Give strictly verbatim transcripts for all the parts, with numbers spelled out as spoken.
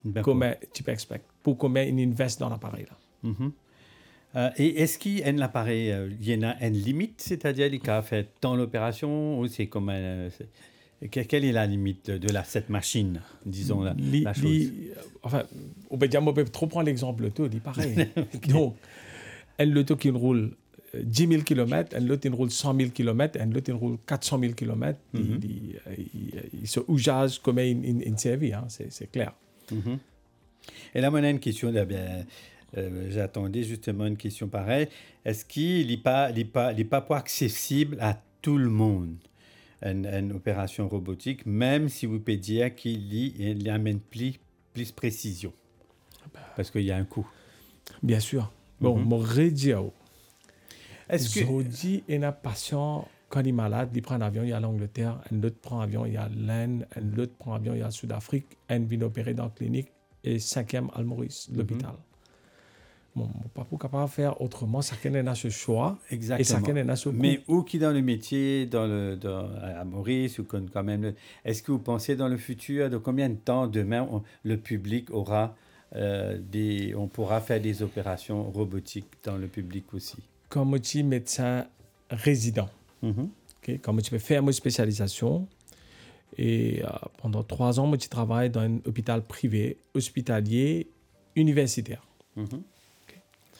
D'accord. Comment tu peux expecter pour comment il investe dans l'appareil là. Mm-hmm. Euh, et est-ce qu'il y a un appareil, euh, il y en a une limite, c'est-à-dire qu'il a fait dans l'opération ou c'est comme un, c'est, quelle est la limite de, de la, cette machine, disons la, Li, la chose li, enfin, on peut dire, on peut trop prendre l'exemple l'auto, il pareil. Okay. Donc, un l'auto qui roule dix mille kilomètres, un l'autre qui roule cent mille kilomètres, un l'autre qui roule quatre cent mille kilomètres, mm-hmm. il, il, il, il se oujage comme une, une, une série, hein, c'est, c'est clair. Mm-hmm. Et là, moi, on a une question, là, bien, euh, j'attendais justement une question pareille. Est-ce qu'il n'est pas, pas, pas accessible à tout le monde, une, une opération robotique, même si vous pouvez dire qu'il y, il y amène plus, plus précision, parce qu'il y a un coût. Bien sûr. Bon, mm-hmm. mon radio. Est-ce que... Aujourd'hui, il y a un patient, quand il est malade, il prend un avion, il est à l'Angleterre, un autre prend un avion, il est à l'Inde, un autre prend un avion, il est à Sud-Afrique, un vient opérer dans la clinique, et cinquième à Maurice, l'hôpital. Mm-hmm. Bon, pas pour capable de faire autrement, chacun a ce choix. Exactement. Et chacun a ce coût. Mais où qui dans le métier, dans le, dans, à Maurice, ou quand même, est-ce que vous pensez dans le futur, de combien de temps demain on, le public aura euh, des, on pourra faire des opérations robotiques dans le public aussi? Comme je suis médecin résident, mm-hmm. okay? Comme je peux faire ma spécialisation, et euh, pendant trois ans, je travaille dans un hôpital privé, hospitalier, universitaire. Mm-hmm. Okay.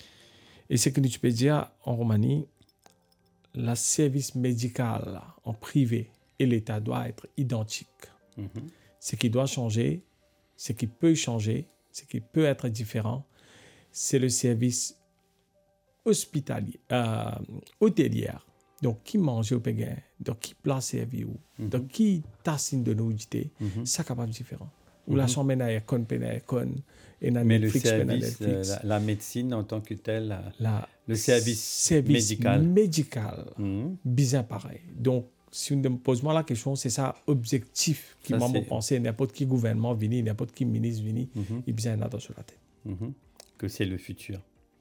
Et ce que tu peux dire en Roumanie, le service médical en privé et l'État doit être identique. Mm-hmm. Ce qui doit changer, ce qui peut changer, ce qui peut être différent, c'est le service hospitalier, euh, hôtelier. Donc, qui mange au péguin, donc qui place servi ou, mm-hmm. donc qui tassine de nous jeter, mm-hmm. ça capable différent. Ou mm-hmm. la chambre n'a con, n'a con, et n'a mais Netflix, le service, euh, la, la médecine en tant que telle, la, la, le service, service médical, médical mm-hmm. bizarre pareil. Donc, si on me pose moi la question, c'est ça objectif qui m'a pensé n'importe qui gouvernement vini, n'importe qui ministre vini, mm-hmm. il bizarre dans sur la tête. Mm-hmm. Que c'est le futur.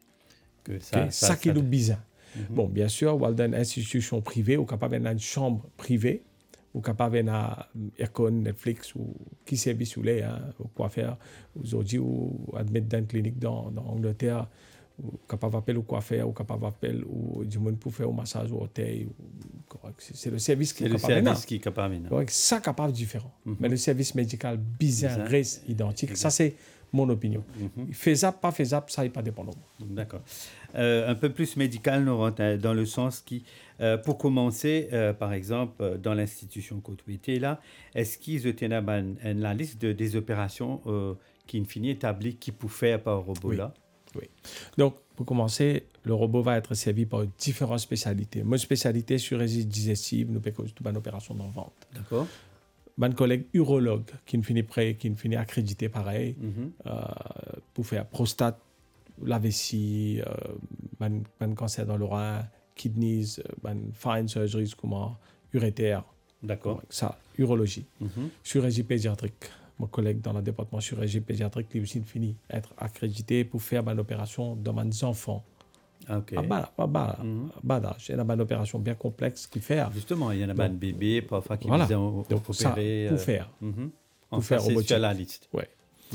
Que ça, okay. ça, ça, ça qui est bizarre. Mm-hmm. Bon, bien sûr, dans une institution privée, ou capable d'avoir une chambre privée, ou capable d'avoir Econ, Netflix, ou qui service ou les, hein, ou quoi faire. Aujourd'hui, ou admettre dans une clinique dans, dans l'Angleterre, ou capable d'appeler ou quoi faire, ou capable d'appeler ou du monde pour faire un massage au hôtel. C'est, c'est le service qui est capable. C'est le service qui est capable. Donc, ça capable différent. Mm-hmm. Mais le service médical bizarre, bizarre. Reste identique. Exact. Ça, c'est mon opinion. Mm-hmm. Faisable, pas faisable, ça n'est pas dépendant. D'accord. Euh, un peu plus médical, nous rentre dans le sens qui, euh, pour commencer, euh, par exemple, dans l'institution que tu étais là, est-ce qu'ils étaient la liste de, des opérations euh, qui, in fine, établies qui pouvaient faire par robot oui. là? Oui. Donc, pour commencer, le robot va être servi par différentes spécialités. Mon spécialité, chirurgie digestive, nous faisons une opération dans le ventre. D'accord. Mon collègue urologue, qui ne finit prêt, qui ne finit accrédité pareil, mm-hmm. euh, pour faire prostate, la vessie, euh, man, man cancer dans le rein, kidneys, man fine surgeries comme urétère. D'accord. Ça, urologie. Mm-hmm. Chirurgie pédiatrique. Mon collègue dans le département chirurgie pédiatrique, lui aussi, finit être accrédité pour faire une opération dans mes enfants. Ok. À bas, à bas, mm-hmm. à bas d'âge. Il y a une opération bien complexe qui fait. Justement, il y en a un bébé, parfois qui voilà. vient opérer. Ça, pour faire. Euh, mm-hmm. Pour faire c'est sur la liste. Oui. Mm-hmm.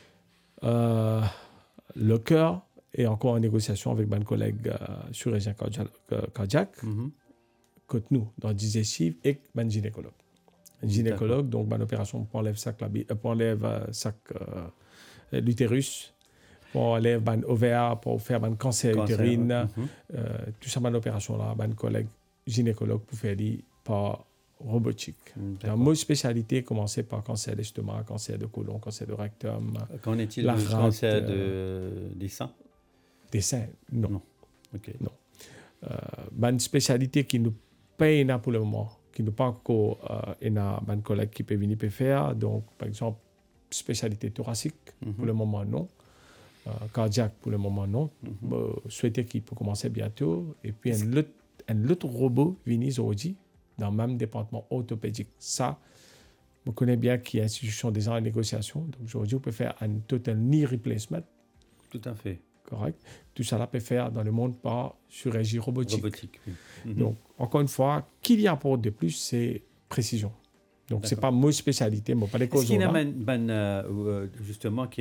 Euh, le cœur est encore en négociation avec mon collègue euh, chirurgien cardiaque, mm-hmm. côté nous, dans digestive, et mon gynécologue. Un gynécologue, donc mon opération pour enlever sac, pour enlever sac euh, l'utérus, pour enlever mon ovaire, pour faire un cancer, cancer utérine, mm-hmm. euh, tout ça, mon opération là, mon collègue gynécologue pour faire par robotique. Dans mon spécialité, commencer par cancer d'estomac, cancer de côlon, cancer de rectum. Qu'en est-il du cancer de, euh, des seins? Des seins, non. Non. Okay. non. Euh, une spécialité qui nous paye pour le moment, qui nous pas encore, euh, et a un collègue qui peut venir faire. Donc, par exemple, spécialité thoracique, mm-hmm. pour le moment, non. Euh, cardiaque, pour le moment, non. Mm-hmm. Bon, souhaiter qu'il peut commencer bientôt. Et puis, un autre, un autre robot vient aujourd'hui dans le même département orthopédique. Ça, je connais bien qu'il y a une institution déjà en négociation. Donc, aujourd'hui, on peut faire un total knee replacement. Tout à fait. Correct. Tout ça, là, peut faire dans le monde par chirurgie robotique. Robotique, oui. Mm-hmm. Donc, encore une fois, qu'il y apporte de plus, c'est précision. Donc, ce n'est pas ma spécialité, mais pas les causes. Est-ce qu'il y a ben, ben, euh, justement qui